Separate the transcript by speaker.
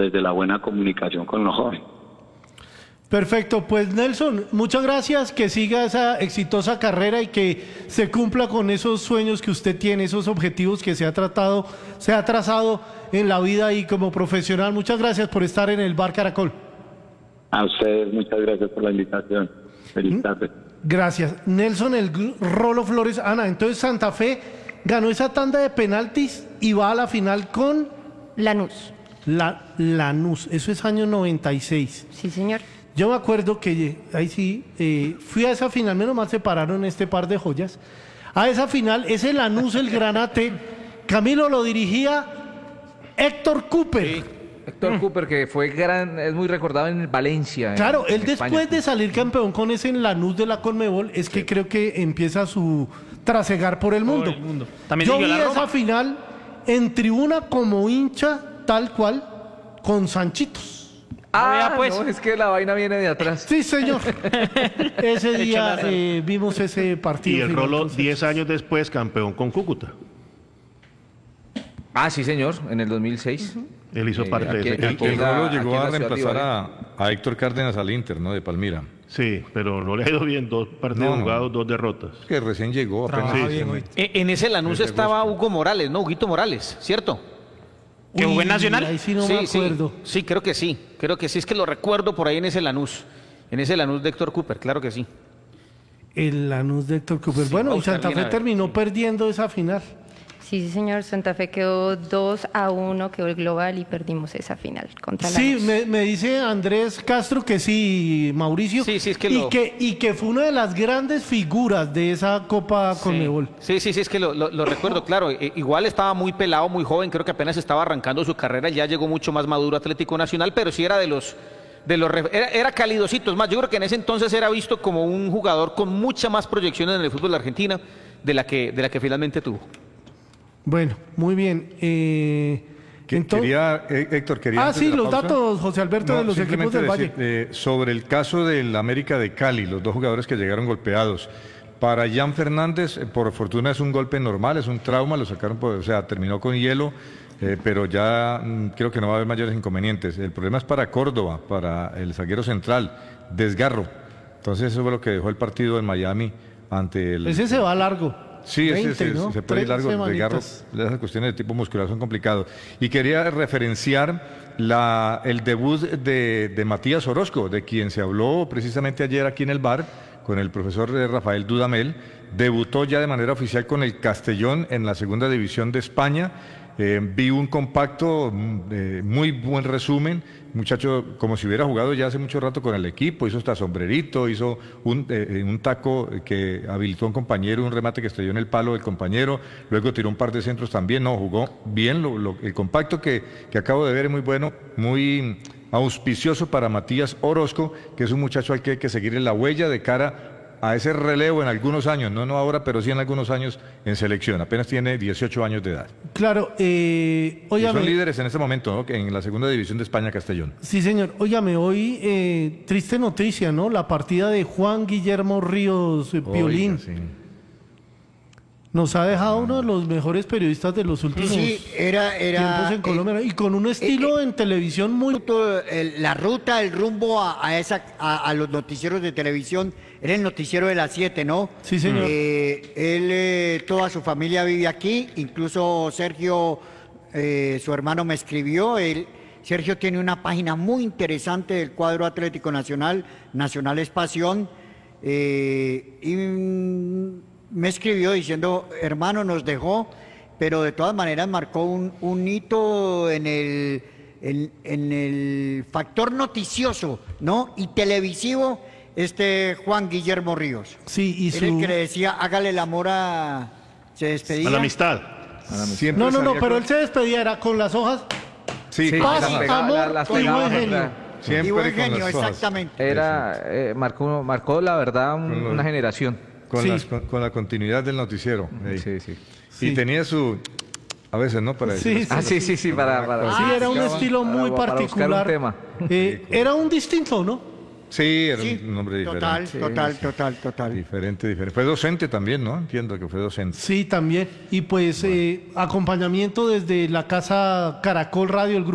Speaker 1: desde la buena comunicación con los jóvenes.
Speaker 2: Perfecto, pues Nelson, muchas gracias, que siga esa exitosa carrera y que se cumpla con esos sueños que usted tiene, esos objetivos que se ha trazado en la vida y como profesional. Muchas gracias por estar en el Bar Caracol.
Speaker 1: A ustedes, muchas gracias por la invitación. Feliz tarde.
Speaker 2: Gracias. Nelson el Rolo Flores. Ana, entonces Santa Fe ganó esa tanda de penaltis y va a la final con
Speaker 3: Lanús.
Speaker 2: Lanús. Eso es año 96.
Speaker 3: Sí, señor.
Speaker 2: Yo me acuerdo que ahí sí, fui a esa final, menos mal separaron este par de joyas. A esa final, ese Lanús, el Granate, Camilo lo dirigía Héctor Cooper.
Speaker 4: Sí, Héctor Cooper, que es muy recordado en Valencia.
Speaker 2: Claro, él
Speaker 4: en
Speaker 2: después
Speaker 4: España.
Speaker 2: de salir campeón con ese Lanús de la Conmebol, es que creo que empieza su trasegar por el mundo.
Speaker 5: También
Speaker 2: Yo
Speaker 5: siguió
Speaker 2: vi
Speaker 5: la Roma.
Speaker 2: esa final en tribuna como hincha, tal cual, con Sanchitos.
Speaker 4: Ah,
Speaker 5: Vea, pues.
Speaker 4: no, es que la vaina viene de atrás.
Speaker 2: Sí, señor. Ese día vimos ese partido.
Speaker 6: Y el
Speaker 2: final
Speaker 6: Rolo,
Speaker 2: con
Speaker 6: 10 años después, campeón con Cúcuta.
Speaker 4: Ah, sí, señor, en el 2006.
Speaker 6: Él hizo parte de ese
Speaker 4: aquí
Speaker 6: equipo.
Speaker 7: El Rolo
Speaker 4: aquí
Speaker 7: llegó
Speaker 4: en
Speaker 7: a
Speaker 4: la ciudad de
Speaker 7: reemplazar
Speaker 4: Ibagué.
Speaker 7: a Héctor Cárdenas al Inter, ¿no? De Palmira.
Speaker 6: Sí, pero no le ha ido bien. 2 partidos
Speaker 7: No.
Speaker 6: jugados, 2 derrotas.
Speaker 7: Que recién llegó, apenas.
Speaker 6: Sí,
Speaker 7: este
Speaker 6: sí.
Speaker 7: mes.
Speaker 5: En ese Lanús estaba Hugo Morales, ¿no? Huguito Morales, ¿cierto? ¿Que jugó en Nacional?
Speaker 2: Ahí sí no me acuerdo.
Speaker 5: Sí, creo que sí. Creo que sí, es que lo recuerdo por ahí en ese Lanús. En ese Lanús de Héctor Cooper, claro que sí.
Speaker 2: El Lanús de Héctor Cooper.
Speaker 5: Sí,
Speaker 2: Bueno,
Speaker 5: vamos
Speaker 2: y Santa
Speaker 5: a ver,
Speaker 2: Fe terminó perdiendo esa final.
Speaker 3: Sí, señor. Santa Fe quedó 2-1, quedó el global y perdimos esa final contra
Speaker 2: Sí,
Speaker 3: Lanús.
Speaker 2: me dice Andrés Castro que sí, Mauricio.
Speaker 5: Sí, sí, es que
Speaker 2: y que fue una de las grandes figuras de esa Copa Conmebol.
Speaker 5: Sí, es que lo recuerdo, claro. Igual estaba muy pelado, muy joven, creo que apenas estaba arrancando su carrera, ya llegó mucho más maduro Atlético Nacional, pero sí era era calidosito. Es más, yo creo que en ese entonces era visto como un jugador con mucha más proyección en el fútbol de Argentina de la que finalmente tuvo.
Speaker 2: Bueno, muy bien.
Speaker 7: Héctor, quería...
Speaker 2: Ah,
Speaker 7: antes
Speaker 2: sí,
Speaker 7: de la
Speaker 2: los
Speaker 7: pausa-
Speaker 2: datos, José Alberto,
Speaker 7: No,
Speaker 2: de los equipos
Speaker 7: simplemente
Speaker 2: del Valle.
Speaker 7: decir, sobre el caso del América de Cali, los 2 jugadores que llegaron golpeados. Para Jan Fernández, por fortuna es un golpe normal, es un trauma, lo sacaron, o sea, terminó con hielo, pero ya creo que no va a haber mayores inconvenientes. El problema es para Córdoba, para el zaguero central, desgarro. Entonces eso fue lo que dejó el partido en Miami ante el...
Speaker 2: Ese se va largo.
Speaker 7: Sí,
Speaker 2: 20, ¿no?
Speaker 7: se puede ir
Speaker 2: 3
Speaker 7: largo, el desgarro,
Speaker 2: semanitas.
Speaker 7: esas cuestiones de tipo muscular son complicadas. Y quería referenciar el debut de Matías Orozco, de quien se habló precisamente ayer aquí en el bar, con el profesor Rafael Dudamel. Debutó ya de manera oficial con el Castellón en la segunda división de España. Vi un compacto, muy buen resumen, muchacho como si hubiera jugado ya hace mucho rato con el equipo, hizo hasta sombrerito, hizo un taco que habilitó a un compañero, un remate que estrelló en el palo del compañero, luego tiró un par de centros también, no, jugó bien, el compacto que acabo de ver es muy bueno, muy auspicioso para Matías Orozco, que es un muchacho al que hay que seguir en la huella de cara a ese relevo en algunos años, no ahora, pero sí en algunos años en selección. Apenas tiene 18 años de edad.
Speaker 2: Claro,
Speaker 7: Y
Speaker 2: óigame.
Speaker 7: son líderes en este momento, ¿no? En la segunda división de España, Castellón.
Speaker 2: Sí, señor. Óigame, hoy triste noticia, ¿no? La partida de Juan Guillermo Ríos Piolín.
Speaker 7: Oiga, sí.
Speaker 2: Nos ha dejado uno de los mejores periodistas de los últimos
Speaker 8: era
Speaker 2: tiempos en Colombia, y con un estilo en televisión muy...
Speaker 8: la ruta, el rumbo a los noticieros de televisión, era el noticiero de las 7, ¿no?
Speaker 2: Sí, señor.
Speaker 8: Toda su familia vive aquí, incluso Sergio, su hermano me escribió, Sergio tiene una página muy interesante del cuadro Atlético Nacional, Nacional es Pasión, me escribió diciendo, hermano, nos dejó, pero de todas maneras marcó un hito en el factor noticioso, ¿no? Y televisivo, Juan Guillermo Ríos.
Speaker 2: Sí, y
Speaker 8: Era el que le decía, hágale el amor a... Se despedía.
Speaker 6: A la amistad.
Speaker 7: Siempre
Speaker 2: No,
Speaker 7: salía
Speaker 2: pero
Speaker 7: con-
Speaker 2: él se despedía, era con las hojas.
Speaker 7: Sí,
Speaker 4: Sí,
Speaker 2: Paz,
Speaker 4: las pegaba,
Speaker 2: amor
Speaker 4: las
Speaker 2: y
Speaker 4: pegaba,
Speaker 2: buen genio.
Speaker 4: ¿verdad?
Speaker 7: siempre
Speaker 8: Y buen
Speaker 7: con
Speaker 8: genio,
Speaker 7: las hojas.
Speaker 8: exactamente.
Speaker 4: Marcó la verdad una generación.
Speaker 2: Sí.
Speaker 7: Con la continuidad del noticiero. Ey.
Speaker 4: Sí.
Speaker 7: Y tenía su... A veces, ¿no? Para
Speaker 2: Sí,
Speaker 7: decir...
Speaker 2: sí.
Speaker 4: para
Speaker 2: Sí, era un estilo muy
Speaker 4: para buscar un
Speaker 2: particular.
Speaker 4: tema.
Speaker 2: Era un distinto, ¿no?
Speaker 7: Sí, era
Speaker 8: Sí,
Speaker 7: un nombre diferente.
Speaker 8: total.
Speaker 7: Diferente. Fue docente también, ¿no? Entiendo que fue docente.
Speaker 2: Sí, también. Y pues acompañamiento desde la casa Caracol Radio, el grupo